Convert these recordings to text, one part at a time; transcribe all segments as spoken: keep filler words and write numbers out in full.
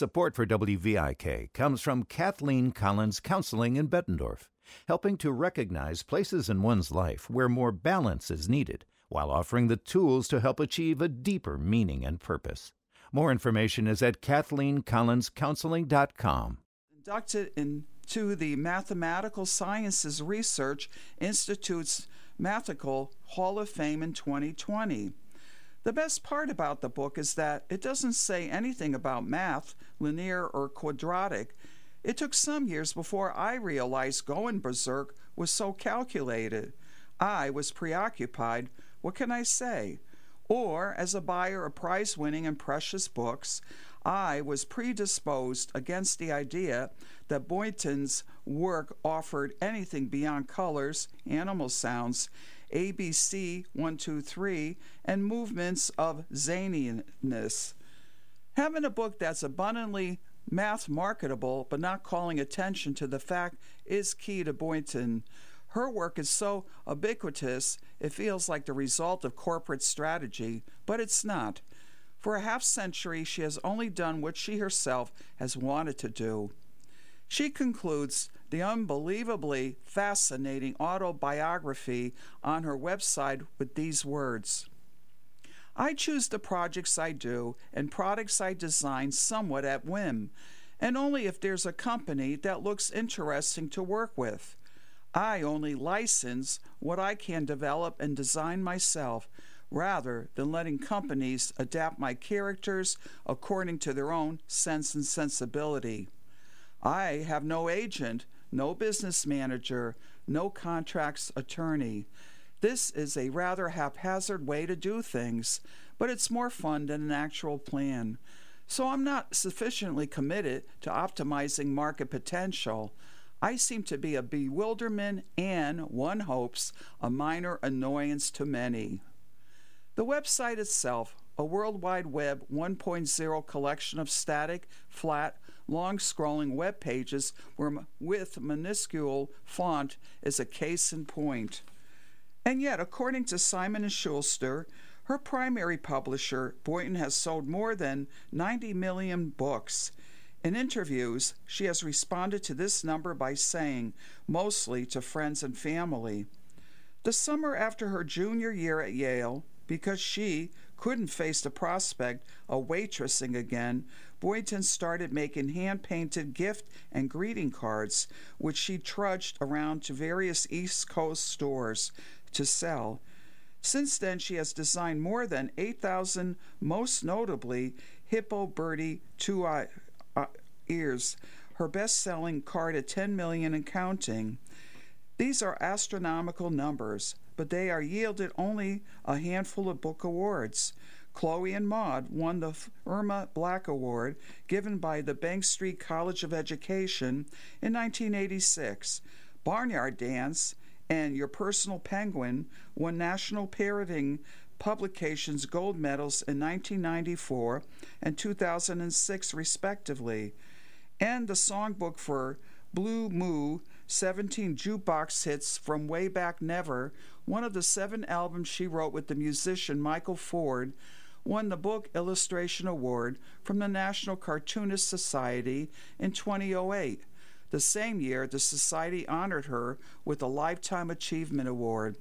Support for W V I K comes from Kathleen Collins Counseling in Bettendorf, helping to recognize places in one's life where more balance is needed, while offering the tools to help achieve a deeper meaning and purpose. More information is at kathleen collins counseling dot com. Inducted into the Mathematical Sciences Research Institute's Mathematical Hall of Fame in twenty twenty. The best part about the book is that it doesn't say anything about math, linear or quadratic. It took some years before I realized going berserk was so calculated. I was preoccupied. What can I say? Or, as a buyer of prize-winning and precious books, I was predisposed against the idea that Boynton's work offered anything beyond colors, animal sounds, A B C, one, two, three, and movements of zaniness. Having a book that's abundantly math marketable but not calling attention to the fact is key to Boynton. Her work is so ubiquitous, it feels like the result of corporate strategy, but it's not. For a half century, she has only done what she herself has wanted to do. She concludes the unbelievably fascinating autobiography on her website with these words: I choose the projects I do and products I design somewhat at whim, and only if there's a company that looks interesting to work with. I only license what I can develop and design myself, rather than letting companies adapt my characters according to their own sense and sensibility. I have no agent, no business manager, no contracts attorney. This is a rather haphazard way to do things, but it's more fun than an actual plan. So I'm not sufficiently committed to optimizing market potential. I seem to be a bewilderment and, one hopes, a minor annoyance to many. The website itself, a World Wide Web one point oh collection of static, flat, long-scrolling web pages with minuscule font, is a case in point. And yet, according to Simon and Schuster, her primary publisher, Boynton has sold more than ninety million books. In interviews, she has responded to this number by saying, mostly to friends and family. The summer after her junior year at Yale, because she couldn't face the prospect of waitressing again, Boynton started making hand-painted gift and greeting cards, which she trudged around to various East Coast stores to sell. Since then, she has designed more than eight thousand, most notably Hippo Birdie Two Eye Uh, ears, her best-selling card at ten million and counting. These are astronomical numbers, but they are yielded only a handful of book awards. Chloe and Maud won the Irma Black Award, given by the Bank Street College of Education in nineteen eighty-six. Barnyard Dance and Your Personal Penguin won National Parroting Publications gold medals in nineteen ninety-four and two thousand six, respectively, and the songbook for Blue Moo, seventeen jukebox hits from Way Back Never, one of the seven albums she wrote with the musician Michael Ford, won the Book Illustration Award from the National Cartoonist Society in two thousand eight. The same year, the Society honored her with a Lifetime Achievement Award.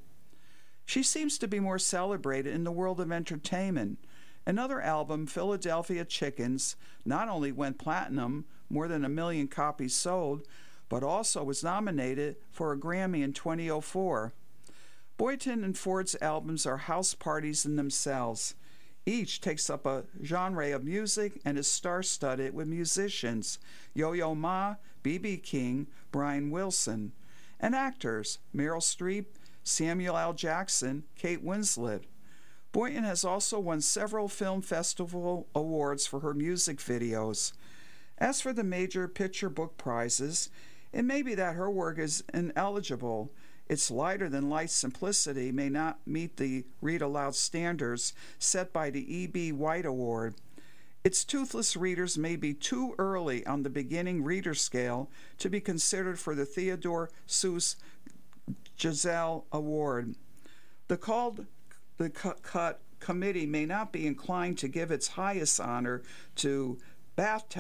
She seems to be more celebrated in the world of entertainment. Another album, Philadelphia Chickens, not only went platinum, more than a million copies sold, but also was nominated for a Grammy in two thousand four. Boynton and Ford's albums are house parties in themselves. Each takes up a genre of music and is star-studded with musicians: Yo-Yo Ma, B B King, Brian Wilson, and actors: Meryl Streep, Samuel L. Jackson, Kate Winslet. Boynton has also won several film festival awards for her music videos. As for the major picture book prizes, it may be that her work is ineligible. Its lighter-than-life simplicity may not meet the read-aloud standards set by the E B. White Award. Its toothless readers may be too early on the beginning reader scale to be considered for the Theodore Seuss Geisel Award. The called the cut committee may not be inclined to give its highest honor to Bath